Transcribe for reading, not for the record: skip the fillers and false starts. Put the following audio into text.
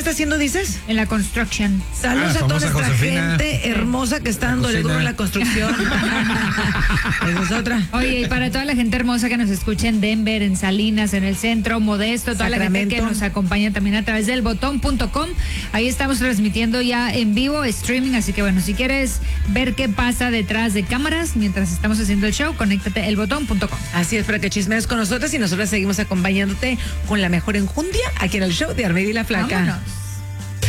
está haciendo, dices? En la construction. Saludos a toda nuestra gente hermosa que está dándole duro en la construcción. Esa es otra. Oye, y para toda la gente hermosa que nos escucha en Denver, en Salinas, en el centro, Modesto, toda la gente que nos acompaña también a través del botón.com. Ahí estamos transmitiendo ya en vivo, streaming, así que bueno, si quieres ver qué pasa detrás de cámaras mientras estamos haciendo el show, conéctate a elbotón.com. Así es, para que chismees con nosotros y nosotros seguimos acompañándote con la mejor enjundia aquí en el show de Armida y la Flaca. Vámonos.